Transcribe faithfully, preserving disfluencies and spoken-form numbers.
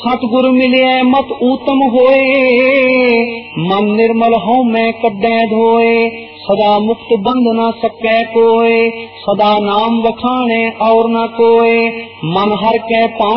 सतगुर मिले मत ऊतम होए, मन निर्मल हो मैं कड्डे धोए। सदा मुक्त बंध न सकै कोय, सदा नाम वखाणे और न कोय। मन हर कै